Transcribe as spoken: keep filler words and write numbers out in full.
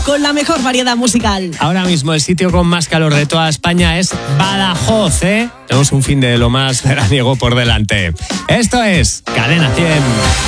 con la mejor variedad musical. Ahora mismo el sitio con más calor de toda España es Badajoz, ¿eh? Tenemos un fin de lo más veraniego por delante. Esto es Cadena cien.